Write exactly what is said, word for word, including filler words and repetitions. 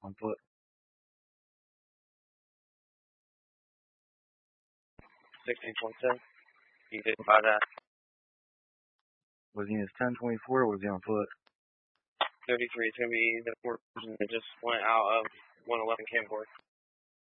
On foot. sixteen twenty-seven. You didn't buy that. Was he in his ten twenty-four or was he on foot? thirty-three. It's going to be the person that just went out of one eleven Camp Work.